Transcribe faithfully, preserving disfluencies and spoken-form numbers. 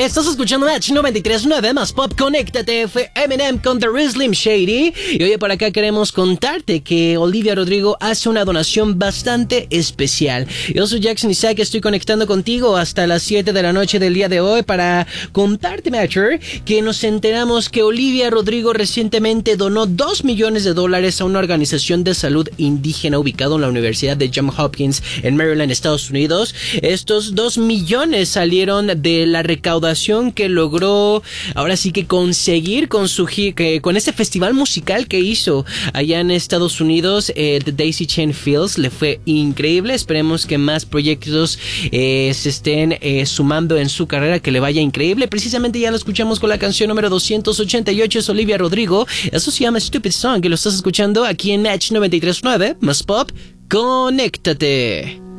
Estás escuchando Match noventa y tres punto nueve más Pop. Conéctate, fue Eminem con The Real Slim Shady. Y hoy por acá queremos contarte que Olivia Rodrigo hace una donación bastante especial. Yo soy Jackson Isaac, estoy conectando contigo hasta las siete de la noche del día de hoy para contarte, Matcher, que nos enteramos que Olivia Rodrigo recientemente donó dos millones de dólares a una organización de salud indígena ubicada en la Universidad de Johns Hopkins en Maryland, Estados Unidos. Estos dos millones salieron de la recaudación que logró ahora sí que conseguir con su que, con este festival musical que hizo allá en Estados Unidos, eh, The Daisy Chain Fields. Le fue increíble. Esperemos que más proyectos eh, se estén eh, sumando en su carrera, que le vaya increíble. Precisamente ya lo escuchamos con la canción número doscientos ochenta y ocho, es Olivia Rodrigo. Eso se llama Stupid Song, que lo estás escuchando aquí en Match noventa y tres punto nueve más Pop. Conéctate.